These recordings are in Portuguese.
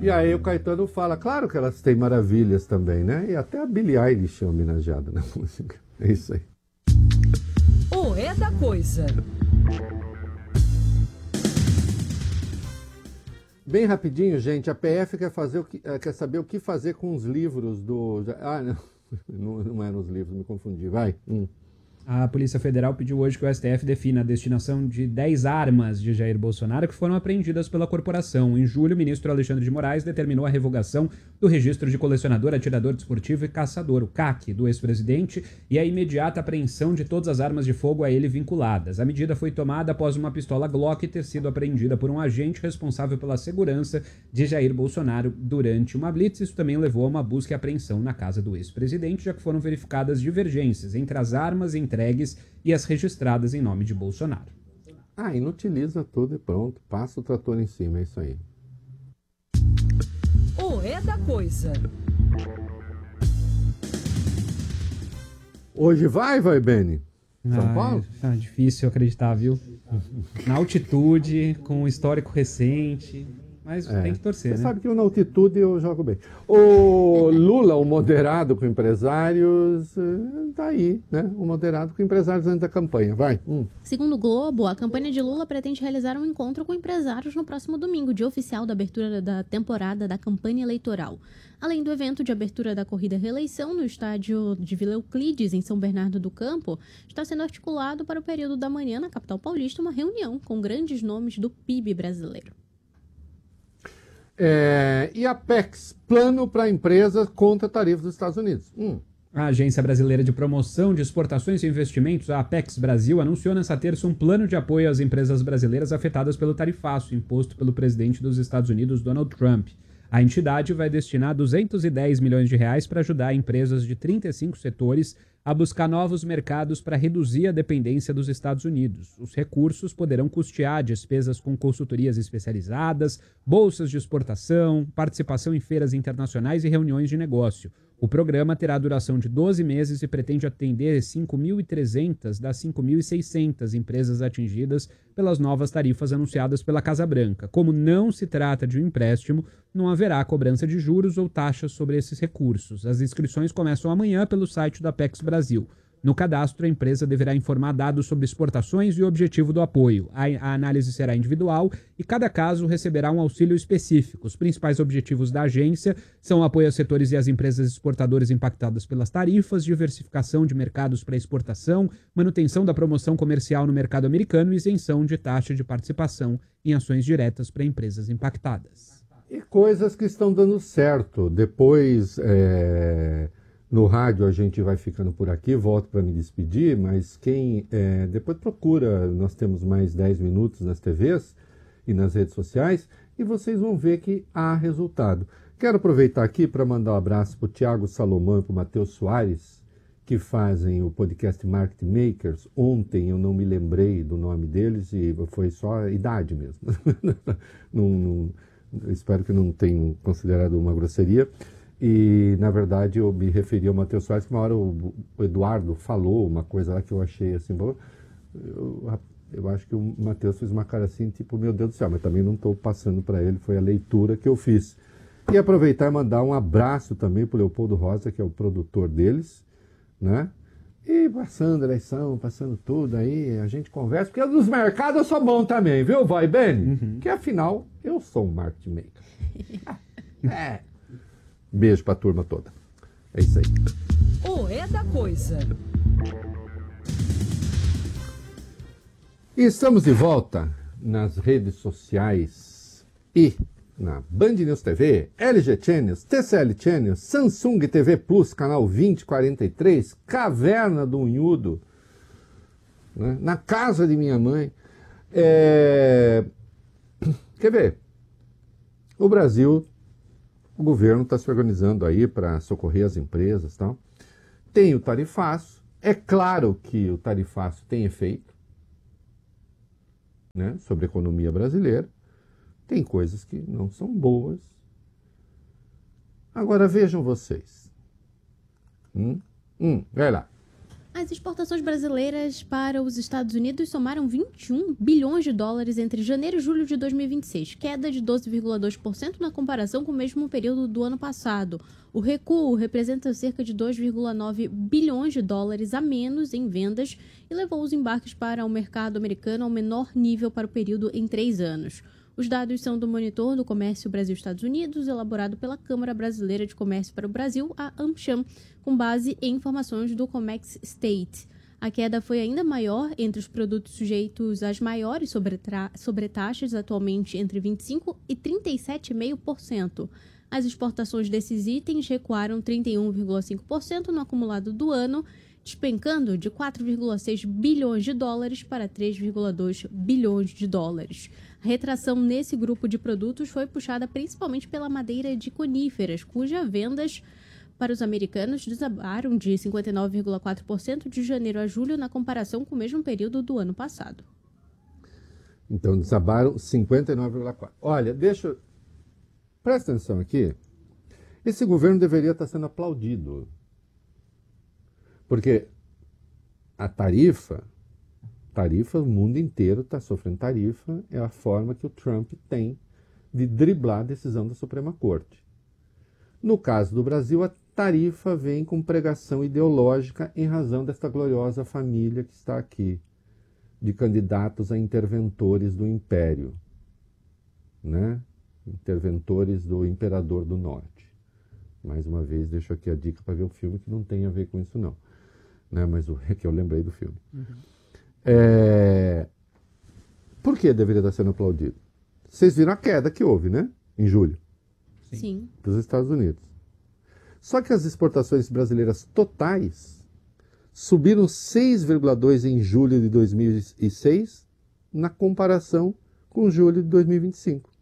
E aí o Caetano fala, claro que elas têm maravilhas também, né? E até a Billie Eilish é homenageada na música. É isso aí. O É da Coisa. Bem rapidinho, gente, a PF quer saber o que fazer com os livros do... Ah, não eram os livros, me confundi. Vai. A Polícia Federal pediu hoje que o STF defina a destinação de 10 armas de Jair Bolsonaro que foram apreendidas pela corporação. Em julho, o ministro Alexandre de Moraes determinou a revogação do registro de colecionador, atirador desportivo e caçador, o CAC, do ex-presidente, e a imediata apreensão de todas as armas de fogo a ele vinculadas. A medida foi tomada após uma pistola Glock ter sido apreendida por um agente responsável pela segurança de Jair Bolsonaro durante uma blitz. Isso também levou a uma busca e apreensão na casa do ex-presidente, já que foram verificadas divergências entre as armas entregues e as registradas em nome de Bolsonaro. Inutiliza tudo e pronto. Passa o trator em cima, é isso aí. O É da Coisa. Hoje vai, Beni? São Paulo? É difícil acreditar, viu? Na altitude, com um histórico recente... Mas tem que torcer, Você né? sabe que eu, na altitude, eu jogo bem. O Lula, o moderado com empresários, tá aí, né? O moderado com empresários antes da campanha. Vai. Segundo o Globo, a campanha de Lula pretende realizar um encontro com empresários no próximo domingo, dia oficial da abertura da temporada da campanha eleitoral. Além do evento de abertura da corrida reeleição no estádio de Vila Euclides, em São Bernardo do Campo, está sendo articulado para o período da manhã, na capital paulista, uma reunião com grandes nomes do PIB brasileiro. E a PEX, plano para empresas contra tarifas dos Estados Unidos. A Agência Brasileira de Promoção de Exportações e Investimentos, a Apex Brasil, anunciou nesta terça um plano de apoio às empresas brasileiras afetadas pelo tarifaço imposto pelo presidente dos Estados Unidos, Donald Trump. A entidade vai destinar 210 milhões de reais para ajudar empresas de 35 setores a buscar novos mercados para reduzir a dependência dos Estados Unidos. Os recursos poderão custear despesas com consultorias especializadas, bolsas de exportação, participação em feiras internacionais e reuniões de negócio. O programa terá duração de 12 meses e pretende atender 5.300 das 5.600 empresas atingidas pelas novas tarifas anunciadas pela Casa Branca. Como não se trata de um empréstimo, não haverá cobrança de juros ou taxas sobre esses recursos. As inscrições começam amanhã pelo site da Apex Brasil. No cadastro, a empresa deverá informar dados sobre exportações e o objetivo do apoio. A análise será individual e cada caso receberá um auxílio específico. Os principais objetivos da agência são o apoio aos setores e às empresas exportadoras impactadas pelas tarifas, diversificação de mercados para exportação, manutenção da promoção comercial no mercado americano e isenção de taxa de participação em ações diretas para empresas impactadas. E coisas que estão dando certo. Depois... No rádio a gente vai ficando por aqui, volto para me despedir, mas quem depois procura, nós temos mais 10 minutos nas TVs e nas redes sociais, e vocês vão ver que há resultado. Quero aproveitar aqui para mandar um abraço para o Thiago Salomão e para o Matheus Soares, que fazem o podcast Market Makers. Ontem eu não me lembrei do nome deles e foi só a idade mesmo. Espero que não tenham considerado uma grosseria. E, na verdade, eu me referi ao Matheus Soares, que uma hora o Eduardo falou uma coisa lá que eu achei assim, eu acho que o Matheus fez uma cara assim, tipo, meu Deus do céu, mas também não estou passando para ele, foi a leitura que eu fiz. E aproveitar e mandar um abraço também para o Leopoldo Rosa, que é o produtor deles, né? E passando eleição, passando tudo aí, a gente conversa, porque dos mercados eu sou bom também, viu, vai, Beni? Que afinal, eu sou um market maker. Beijo pra turma toda. É isso aí. O É da Coisa. E estamos de volta nas redes sociais e na Band News TV, LG Channels, TCL Channels, Samsung TV Plus, canal 2043, Caverna do Unhudo, né? Na casa de minha mãe. Quer ver? O Brasil... O governo está se organizando aí para socorrer as empresas e tal. Tem o tarifaço. É claro que o tarifaço tem efeito, né, sobre a economia brasileira. Tem coisas que não são boas. Agora vejam vocês. Vai lá. As exportações brasileiras para os Estados Unidos somaram 21 bilhões de dólares entre janeiro e julho de 2026, queda de 12,2% na comparação com o mesmo período do ano passado. O recuo representa cerca de 2,9 bilhões de dólares a menos em vendas e levou os embarques para o mercado americano ao menor nível para o período em 3 anos. Os dados são do Monitor do Comércio Brasil-Estados Unidos, elaborado pela Câmara Brasileira de Comércio para o Brasil, a AmCham, com base em informações do Comex State. A queda foi ainda maior entre os produtos sujeitos às maiores sobretaxas, atualmente entre 25% e 37,5%. As exportações desses itens recuaram 31,5% no acumulado do ano, despencando de 4,6 bilhões de dólares para 3,2 bilhões de dólares. A retração nesse grupo de produtos foi puxada principalmente pela madeira de coníferas, cujas vendas para os americanos desabaram de 59,4% de janeiro a julho na comparação com o mesmo período do ano passado. Então, desabaram 59,4%. Olha, presta atenção aqui. Esse governo deveria estar sendo aplaudido. Porque a tarifa, o mundo inteiro está sofrendo tarifa, é a forma que o Trump tem de driblar a decisão da Suprema Corte. No caso do Brasil, a tarifa vem com pregação ideológica em razão desta gloriosa família que está aqui, de candidatos a interventores do Império, né? Interventores do Imperador do Norte. Mais uma vez, deixo aqui a dica para ver o filme que não tem a ver com isso não. Né, mas é que eu lembrei do filme. Por que deveria estar sendo aplaudido? Vocês viram a queda que houve, né? Em julho. Sim. Dos Estados Unidos. Só que as exportações brasileiras totais subiram 6,2% em julho de 2006 na comparação com julho de 2025.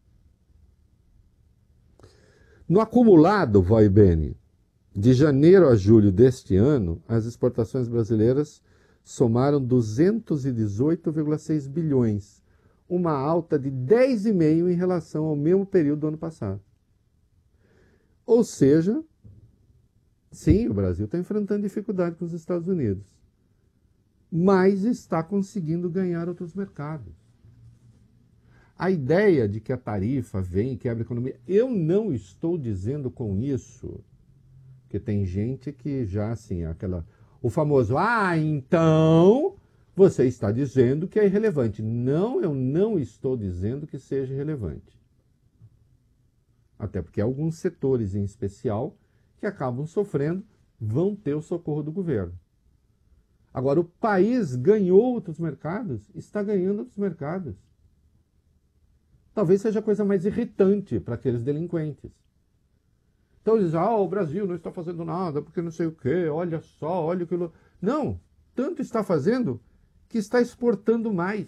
No acumulado, vai bene, de janeiro a julho deste ano, as exportações brasileiras somaram 218,6 bilhões, uma alta de 10,5% em relação ao mesmo período do ano passado. Ou seja, sim, o Brasil está enfrentando dificuldade com os Estados Unidos, mas está conseguindo ganhar outros mercados. A ideia de que a tarifa vem e quebra a economia, eu não estou dizendo com isso, porque tem gente que já, assim, o famoso, então você está dizendo que é irrelevante. Não, eu não estou dizendo que seja irrelevante. Até porque alguns setores em especial que acabam sofrendo vão ter o socorro do governo. Agora, o país ganhou outros mercados, está ganhando outros mercados. Talvez seja a coisa mais irritante para aqueles delinquentes. Então eles dizem, o Brasil não está fazendo nada, porque não sei o quê, olha só, olha aquilo. Não, tanto está fazendo que está exportando mais.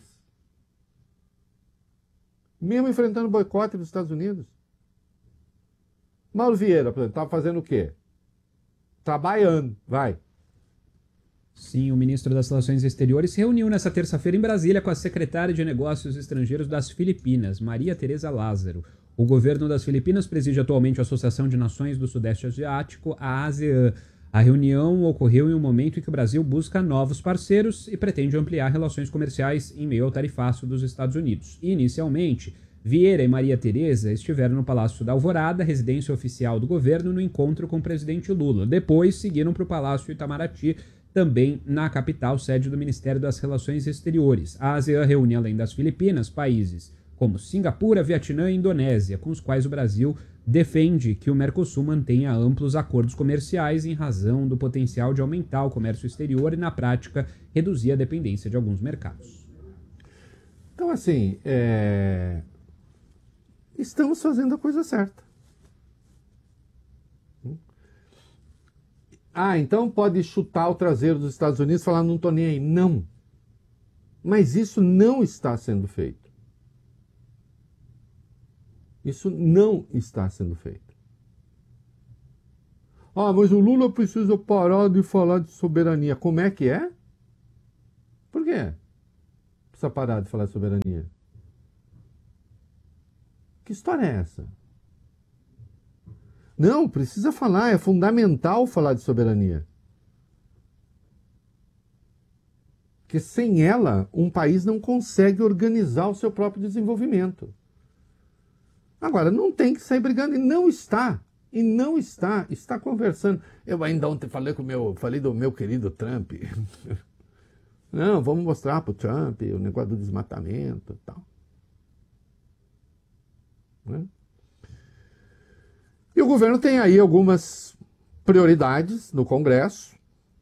Mesmo enfrentando o boicote dos Estados Unidos. Mauro Vieira, por exemplo, estava fazendo o quê? Trabalhando, vai. Sim, o ministro das Relações Exteriores se reuniu nesta terça-feira em Brasília com a secretária de Negócios Estrangeiros das Filipinas, Maria Tereza Lázaro. O governo das Filipinas preside atualmente a Associação de Nações do Sudeste Asiático, a ASEAN. A reunião ocorreu em um momento em que o Brasil busca novos parceiros e pretende ampliar relações comerciais em meio ao tarifaço dos Estados Unidos. Inicialmente, Vieira e Maria Tereza estiveram no Palácio da Alvorada, residência oficial do governo, no encontro com o presidente Lula. Depois, seguiram para o Palácio Itamaraty, também na capital, sede do Ministério das Relações Exteriores. A ASEAN reúne, além das Filipinas, países como Singapura, Vietnã e Indonésia, com os quais o Brasil defende que o Mercosul mantenha amplos acordos comerciais em razão do potencial de aumentar o comércio exterior e, na prática, reduzir a dependência de alguns mercados. Então, assim, estamos fazendo a coisa certa. Então pode chutar o traseiro dos Estados Unidos e falar, não estou nem aí. Não. Mas isso não está sendo feito. Isso não está sendo feito. Mas o Lula precisa parar de falar de soberania. Como é que é? Por quê? Precisa parar de falar de soberania. Que história é essa? Não, precisa falar, é fundamental falar de soberania. Porque sem ela, um país não consegue organizar o seu próprio desenvolvimento. Agora, não tem que sair brigando, e não está conversando. Eu ainda ontem falei do meu querido Trump. Não, vamos mostrar para o Trump o negócio do desmatamento e tal. Né? E o governo tem aí algumas prioridades no Congresso.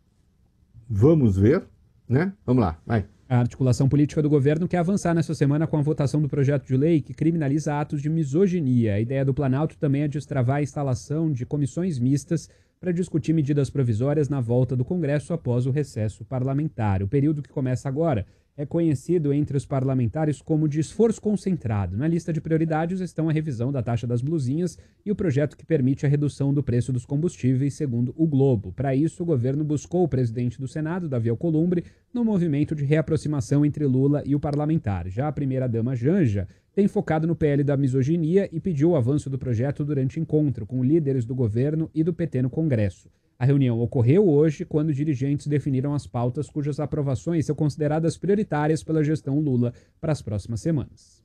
Vamos ver, né? Vamos lá, vai. A articulação política do governo quer avançar nessa semana com a votação do projeto de lei que criminaliza atos de misoginia. A ideia do Planalto também é destravar a instalação de comissões mistas para discutir medidas provisórias na volta do Congresso após o recesso parlamentar. O período que começa agora é conhecido entre os parlamentares como de esforço concentrado. Na lista de prioridades estão a revisão da taxa das blusinhas e o projeto que permite a redução do preço dos combustíveis, segundo o Globo. Para isso, o governo buscou o presidente do Senado, Davi Alcolumbre, no movimento de reaproximação entre Lula e o parlamentar. Já a primeira-dama Janja tem focado no PL da misoginia e pediu o avanço do projeto durante encontro com líderes do governo e do PT no Congresso. A reunião ocorreu hoje, quando dirigentes definiram as pautas cujas aprovações são consideradas prioritárias pela gestão Lula para as próximas semanas.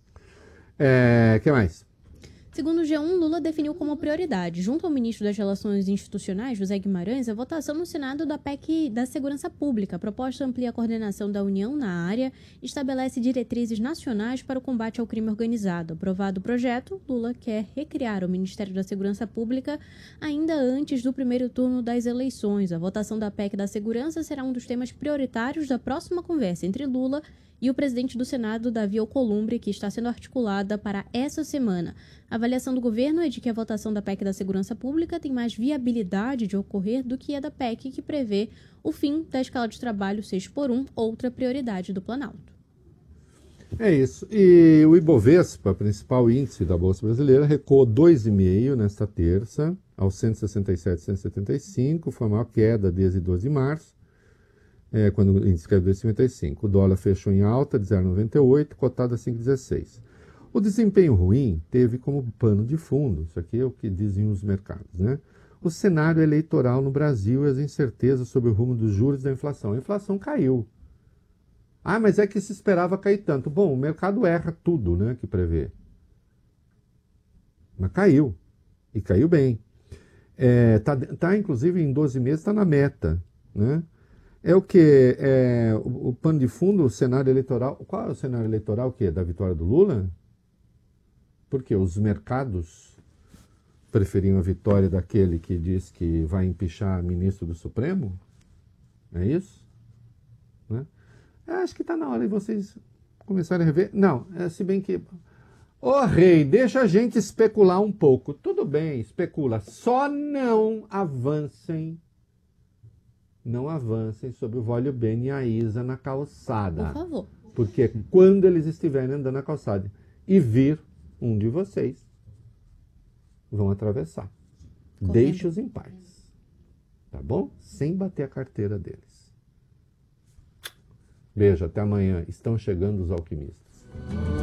Que mais? Segundo o G1, Lula definiu como prioridade, junto ao ministro das Relações Institucionais, José Guimarães, a votação no Senado da PEC da Segurança Pública. A proposta amplia a coordenação da União na área e estabelece diretrizes nacionais para o combate ao crime organizado. Aprovado o projeto, Lula quer recriar o Ministério da Segurança Pública ainda antes do primeiro turno das eleições. A votação da PEC da Segurança será um dos temas prioritários da próxima conversa entre Lula e o presidente do Senado, Davi Alcolumbre, que está sendo articulada para essa semana. A avaliação do governo é de que a votação da PEC da Segurança Pública tem mais viabilidade de ocorrer do que a da PEC, que prevê o fim da escala de trabalho 6x1, outra prioridade do Planalto. É isso. E o Ibovespa, principal índice da Bolsa Brasileira, recuou 2,5% nesta terça, aos 167,175, foi a maior queda desde 12 de março. Quando o índice caiu 2,55. O dólar fechou em alta de 0,98, cotado a 5,16. O desempenho ruim teve como pano de fundo, isso aqui é o que dizem os mercados, né? O cenário eleitoral no Brasil e as incertezas sobre o rumo dos juros e da inflação. A inflação caiu. Mas é que se esperava cair tanto. Bom, o mercado erra tudo, né, que prevê. Mas caiu. E caiu bem. Tá inclusive em 12 meses, está na meta, né? É o que? O pano de fundo, o cenário eleitoral. Qual é o cenário eleitoral? O quê? Da vitória do Lula? Porque os mercados preferiam a vitória daquele que diz que vai empichar ministro do Supremo? É isso? Né? Acho que está na hora de vocês começarem a rever. Não, se bem que... Ô rei, deixa a gente especular um pouco. Tudo bem, especula. Só não avancem sobre o Vólio Bene e a Isa na calçada. Por favor. Porque quando eles estiverem andando na calçada e vir um de vocês, vão atravessar. Correndo. Deixe-os em paz. Tá bom? Sem bater a carteira deles. Beijo, até amanhã. Estão chegando os alquimistas.